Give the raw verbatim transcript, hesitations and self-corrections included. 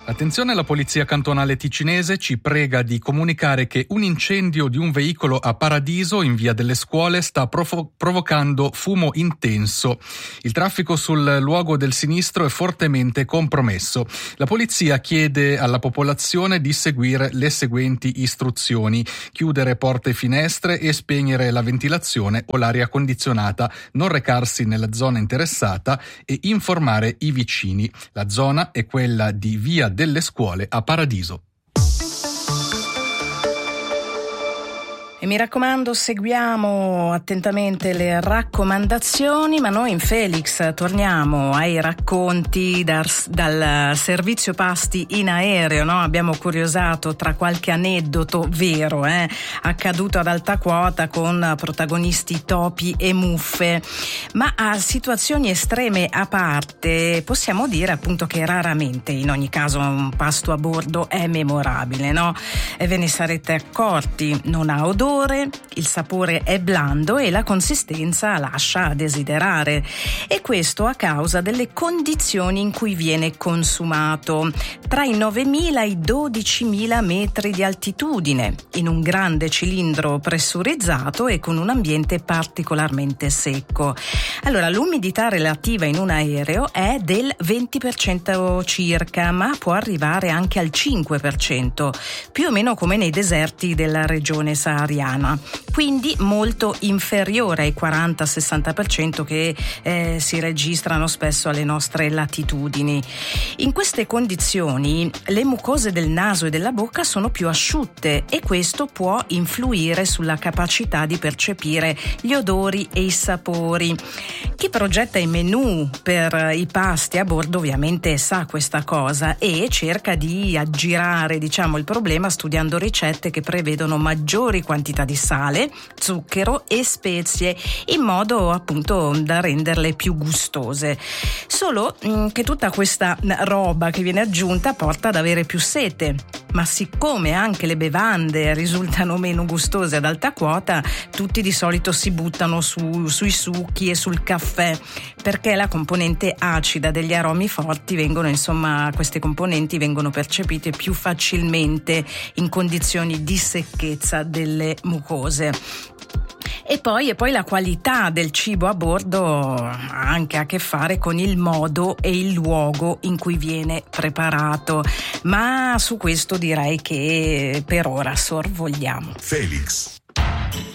Attenzione, la polizia cantonale ticinese ci prega di comunicare che un incendio di un veicolo a Paradiso in via delle Scuole sta provo- provocando fumo intenso. Il traffico sul luogo del sinistro è fortemente compromesso. La polizia chiede alla popolazione di seguire le seguenti istruzioni: chiudere porte e finestre e spegnere la ventilazione o l'aria condizionata, non recarsi nella zona interessata e informare i vicini. La zona è quella di via delle Scuole a Paradiso. E mi raccomando, seguiamo attentamente le raccomandazioni, ma noi in Felix torniamo ai racconti dal, dal servizio pasti in aereo, no? Abbiamo curiosato tra qualche aneddoto vero, eh, accaduto ad alta quota con protagonisti topi e muffe, ma a situazioni estreme a parte possiamo dire appunto che raramente, in ogni caso, un pasto a bordo è memorabile, no? E ve ne sarete accorti, non ha odore, il sapore è blando e la consistenza lascia a desiderare, e questo a causa delle condizioni in cui viene consumato, tra i novemila e i dodicimila metri di altitudine, in un grande cilindro pressurizzato e con un ambiente particolarmente secco. Allora, l'umidità relativa in un aereo è del venti per cento circa, ma può arrivare anche al cinque per cento, più o meno come nei deserti della regione sahariana, quindi molto inferiore ai quaranta sessanta per cento che eh, si registrano spesso alle nostre latitudini. In queste condizioni le mucose del naso e della bocca sono più asciutte e questo può influire sulla capacità di percepire gli odori e i sapori. Chi progetta i menù per i pasti a bordo ovviamente sa questa cosa e cerca di aggirare, diciamo, il problema studiando ricette che prevedono maggiori quantità di sale, zucchero e spezie, in modo appunto da renderle più gustose. Solo mh, che tutta questa roba che viene aggiunta porta ad avere più sete, ma siccome anche le bevande risultano meno gustose ad alta quota, tutti di solito si buttano su, sui succhi e sul caffè, perché la componente acida degli aromi forti vengono, insomma, queste componenti vengono percepite più facilmente in condizioni di secchezza delle mucose. E poi, e poi la qualità del cibo a bordo ha anche a che fare con il modo e il luogo in cui viene preparato, ma su questo direi che per ora sorvoliamo. Felix.